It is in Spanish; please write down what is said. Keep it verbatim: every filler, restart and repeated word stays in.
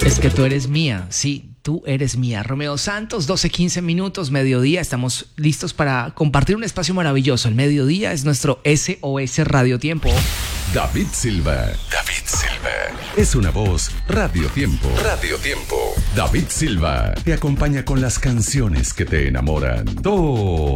Es que tú eres mía, sí, tú eres mía. Romeo Santos, doce quince minutos, mediodía. Estamos listos para compartir un espacio maravilloso. El mediodía es nuestro S O S Radio Tiempo. David Silva. David Silva. Es una voz Radio Tiempo. Radio Tiempo. David Silva te acompaña con las canciones que te enamoran. Todo.